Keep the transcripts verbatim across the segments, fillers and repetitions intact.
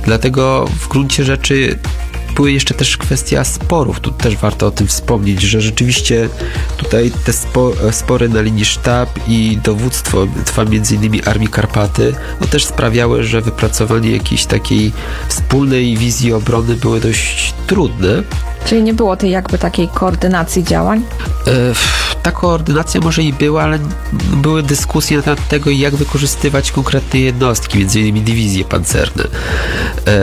Dlatego w gruncie rzeczy były jeszcze też kwestia sporów. Tu też warto o tym wspomnieć, że rzeczywiście tutaj te spo, spory na linii sztab i dowództwo między innymi Armii Karpaty no też sprawiały, że wypracowanie jakiejś takiej wspólnej wizji obrony były dość trudne. Czyli nie było tej jakby takiej koordynacji działań? E, ta koordynacja może i była, ale były dyskusje na temat tego, jak wykorzystywać konkretne jednostki, między innymi dywizje pancerne. E,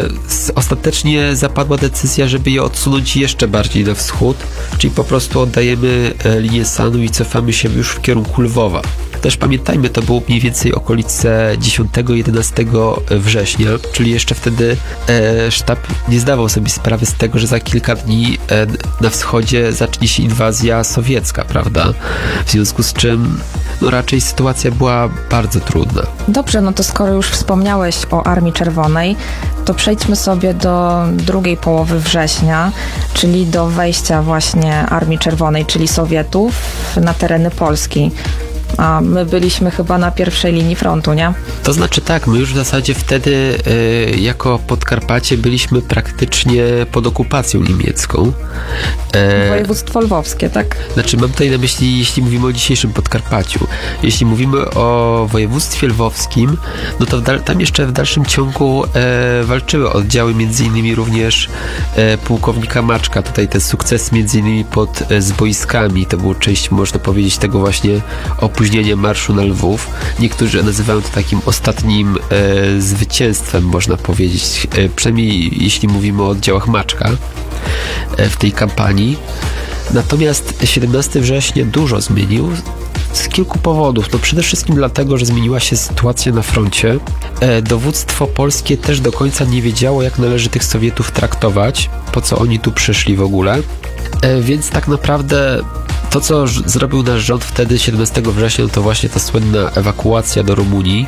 ostatecznie zapadła decyzja, żeby je odsunąć jeszcze bardziej na wschód, czyli po prostu oddajemy linię Sanu i cofamy się już w kierunku Lwowa. Też pamiętajmy, to było mniej więcej okolice dziesiątego jedenastego września, czyli jeszcze wtedy e, sztab nie zdawał sobie sprawy z tego, że za kilka dni e, na wschodzie zacznie się inwazja sowiecka, prawda? W związku z czym no raczej sytuacja była bardzo trudna. Dobrze, no to skoro już wspomniałeś o Armii Czerwonej, to przejdźmy sobie do drugiej połowy września, czyli do wejścia właśnie Armii Czerwonej, czyli Sowietów na tereny Polski. A my byliśmy chyba na pierwszej linii frontu, nie? To znaczy tak, my już w zasadzie wtedy y, jako Podkarpacie byliśmy praktycznie pod okupacją niemiecką. E, Województwo lwowskie, tak? Znaczy mam tutaj na myśli, jeśli mówimy o dzisiejszym Podkarpaciu. Jeśli mówimy o województwie lwowskim, no to w dal- tam jeszcze w dalszym ciągu e, walczyły oddziały, między innymi również e, pułkownika Maczka. Tutaj ten sukces między innymi pod e, Zboiskami, to było część, można powiedzieć, tego właśnie opóźnienia marszu na Lwów. Niektórzy nazywają to takim ostatnim e, zwycięstwem, można powiedzieć, e, przynajmniej jeśli mówimy o oddziałach Maczka e, w tej kampanii. Natomiast siedemnastego września dużo zmienił z kilku powodów. No przede wszystkim dlatego, że zmieniła się sytuacja na froncie. E, dowództwo polskie też do końca nie wiedziało, jak należy tych Sowietów traktować, po co oni tu przyszli w ogóle. E, więc tak naprawdę to, co zrobił nasz rząd wtedy, siedemnastego września, to właśnie ta słynna ewakuacja do Rumunii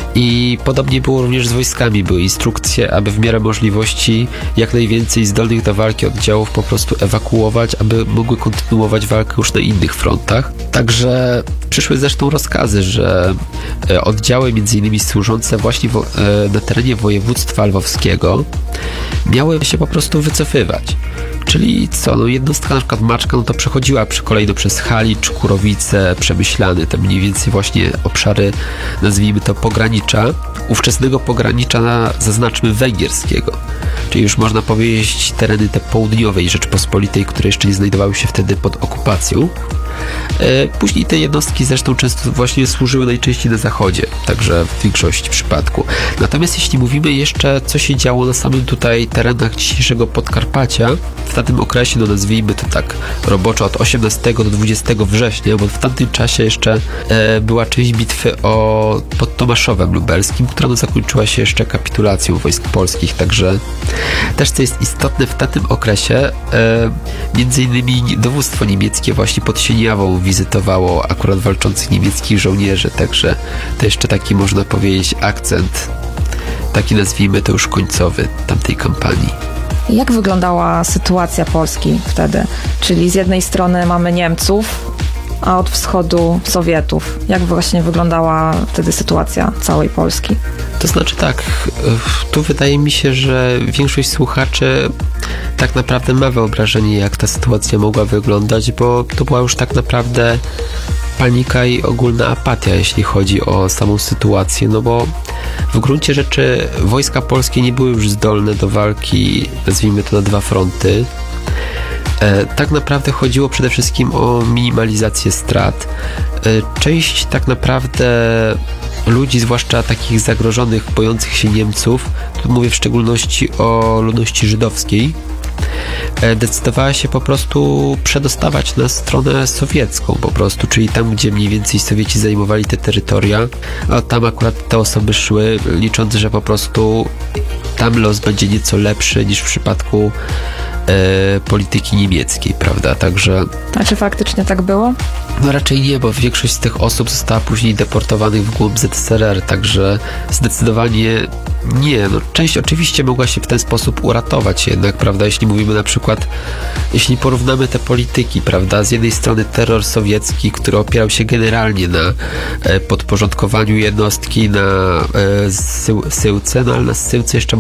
i podobnie było również z wojskami. Były instrukcje, aby w miarę możliwości jak najwięcej zdolnych do walki oddziałów po prostu ewakuować, aby mogły kontynuować walkę już na innych frontach. Także przyszły zresztą rozkazy, że oddziały między innymi służące właśnie na terenie województwa lwowskiego miały się po prostu wycofywać. Czyli co, no jednostka na przykład Maczka, no to przechodziła przy kolejno przez Halicz, Kurowice, Przemyślany, te mniej więcej właśnie obszary, nazwijmy to pogranicza, ówczesnego pogranicza, na, zaznaczmy węgierskiego, czyli już można powiedzieć tereny te południowej Rzeczypospolitej, które jeszcze nie znajdowały się wtedy pod okupacją. Później te jednostki zresztą często właśnie służyły najczęściej na zachodzie, także w większości przypadku. Natomiast jeśli mówimy jeszcze, co się działo na samym tutaj terenach dzisiejszego Podkarpacia, w tamtym okresie, no nazwijmy to tak roboczo od osiemnastego do dwudziestego września, bo w tamtym czasie jeszcze e, była część bitwy o, pod Tomaszowem Lubelskim, która no zakończyła się jeszcze kapitulacją wojsk polskich, także też co jest istotne, w tamtym okresie e, między innymi dowództwo niemieckie właśnie pod Sieniawą wizytowało akurat walczących niemieckich żołnierzy, także to jeszcze taki, można powiedzieć, akcent, taki nazwijmy to już końcowy tamtej kampanii. Jak wyglądała sytuacja Polski wtedy? Czyli z jednej strony mamy Niemców, a od wschodu Sowietów. Jak właśnie wyglądała wtedy sytuacja całej Polski? To znaczy tak, tu wydaje mi się, że większość słuchaczy tak naprawdę ma wyobrażenie, jak ta sytuacja mogła wyglądać, bo to była już tak naprawdę panika i ogólna apatia, jeśli chodzi o samą sytuację, no bo w gruncie rzeczy wojska polskie nie były już zdolne do walki, nazwijmy to na dwa fronty. E, tak naprawdę chodziło przede wszystkim o minimalizację strat. E, część tak naprawdę ludzi, zwłaszcza takich zagrożonych, bojących się Niemców, tu mówię w szczególności o ludności żydowskiej, decydowała się po prostu przedostawać na stronę sowiecką po prostu, czyli tam, gdzie mniej więcej Sowieci zajmowali te terytoria, a tam akurat te osoby szły, licząc, że po prostu tam los będzie nieco lepszy niż w przypadku e, polityki niemieckiej, prawda, także... A czy faktycznie tak było? No raczej nie, bo większość z tych osób została później deportowanych w głąb Z S R R, także zdecydowanie nie. No, część oczywiście mogła się w ten sposób uratować jednak, prawda, jeśli mówimy na przykład, jeśli porównamy te polityki, prawda, z jednej strony terror sowiecki, który opierał się generalnie na e, podporządkowaniu jednostki na e, sył, Syłce, no ale na Syłce jeszcze